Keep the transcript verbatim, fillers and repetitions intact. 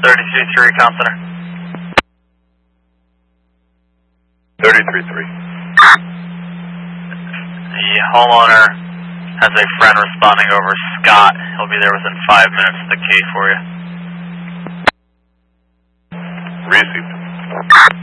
thirty-three three, Recon Center. thirty-three three. The homeowner has a friend responding over Scott. He'll be there within five minutes of the key for you. Received.